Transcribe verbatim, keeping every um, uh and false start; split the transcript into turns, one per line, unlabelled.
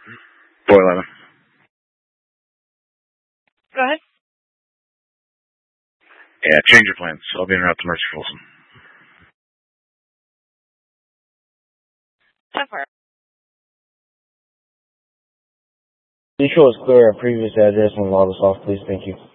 four eleven.
Go ahead.
Yeah, change your plans. I'll be en route to Mercy Folsom.
ten four.
Mutual is clear at previous address and log us off, please. Thank you.